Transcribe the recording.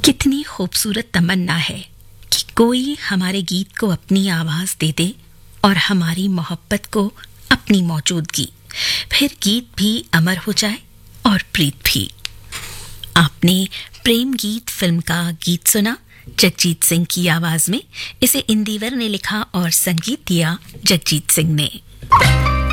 कितनी खूबसूरत तमन्ना है कि कोई हमारे गीत को अपनी आवाज दे दे और हमारी मोहब्बत को अपनी मौजूदगी, फिर गीत भी अमर हो जाए और प्रीत भी। आपने प्रेम गीत फिल्म का गीत सुना जगजीत सिंह की आवाज में। इसे इंदिवर ने लिखा और संगीत दिया जगजीत सिंह ने।